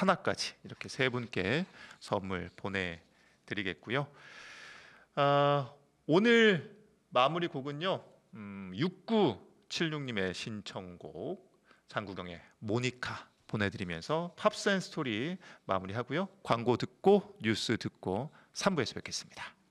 하나까지 이렇게 세 분께 선물 보내드리겠고요. 오늘 마무리 곡은요, 6976님의 신청곡 장국영의 모니카 보내드리면서 팝스앤스토리 마무리하고요. 광고 듣고 뉴스 듣고 3부에서 뵙겠습니다.